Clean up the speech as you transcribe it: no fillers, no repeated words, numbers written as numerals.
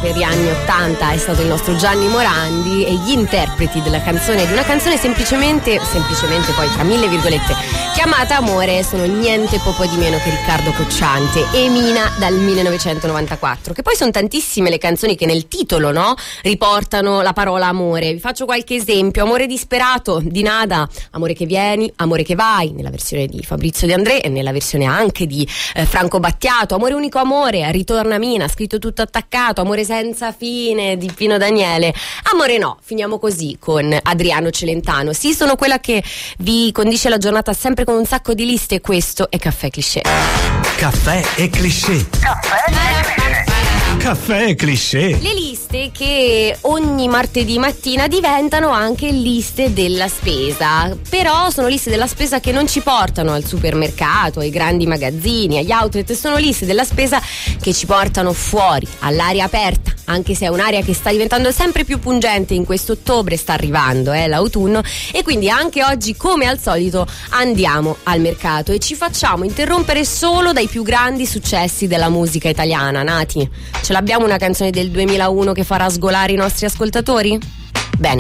per gli anni 80 è stato il nostro Gianni Morandi, e gli interpreti della canzone, di una canzone semplicemente poi tra mille virgolette chiamata Amore, sono niente poco di meno che Riccardo Cocciante e Mina dal 1994, che poi sono tantissime le canzoni che nel titolo, no, riportano la parola amore. Vi faccio qualche esempio: Amore disperato di Nada, Amore che vieni, Amore che vai, nella versione di Fabrizio De André e nella versione anche di Franco Battiato, Amore unico amore, Ritorna Mina, scritto tutto attaccato, Amore senza fine di Pino Daniele, Amore no, finiamo così con Adriano Celentano. Sì, sono quella che vi condisce la giornata sempre con un sacco di liste, questo è Caffè Cliché. Caffè e Cliché. Caffè e Cliché. Le liste che ogni martedì mattina diventano anche liste della spesa, però sono liste della spesa che non ci portano al supermercato, ai grandi magazzini, agli outlet, sono liste della spesa che ci portano fuori, all'aria aperta, anche se è un'aria che sta diventando sempre più pungente in questo ottobre, sta arrivando l'autunno, e quindi anche oggi, come al solito, andiamo al mercato e ci facciamo interrompere solo dai più grandi successi della musica italiana. Nati, ce l'abbiamo una canzone del 2001 che farà sgolare i nostri ascoltatori?